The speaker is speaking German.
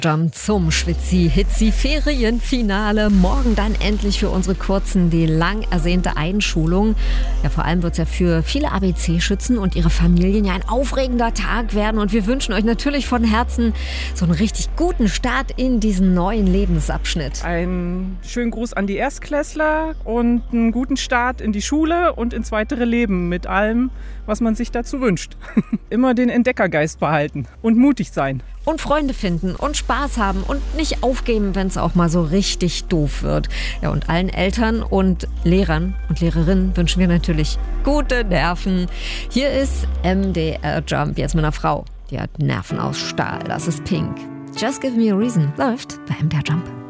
Jump zum Schwitzi-Hitzi-Ferienfinale. Morgen dann endlich für unsere Kurzen die lang ersehnte Einschulung. Ja, vor allem wird es ja für viele ABC-Schützen und ihre Familien ja ein aufregender Tag werden. Und wir wünschen euch natürlich von Herzen so einen richtig guten Start in diesen neuen Lebensabschnitt. Einen schönen Gruß an die Erstklässler und einen guten Start in die Schule und ins weitere Leben mit allem, was man sich dazu wünscht. Immer den Entdeckergeist behalten und mutig sein. Und Freunde finden und Spaß haben und nicht aufgeben, wenn es auch mal so richtig doof wird. Ja, und allen Eltern und Lehrern und Lehrerinnen wünschen wir natürlich gute Nerven. Hier ist MDR Jump, jetzt mit einer Frau. Die hat Nerven aus Stahl, das ist Pink. Just Give Me a Reason läuft bei MDR Jump.